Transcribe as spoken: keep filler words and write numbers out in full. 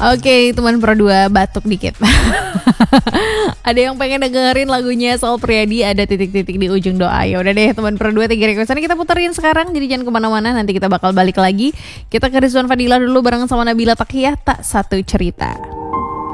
Oke, teman Pro dua batuk dikit. Ada yang pengen dengerin lagunya Sol Priadi, ada titik-titik di ujung doa. Ya udah deh teman Pro dua, tiga requestan kita puterin sekarang. Jadi jangan kemana-mana, nanti kita bakal balik lagi. Kita ke Rizwan Fadila dulu bareng sama Nabila Takhiyah, Tak Satu Cerita.